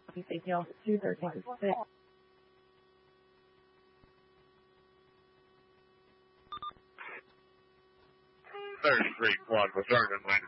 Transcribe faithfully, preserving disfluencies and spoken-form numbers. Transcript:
Ezekiel two thirteen to six. thirty-three Quad, return and land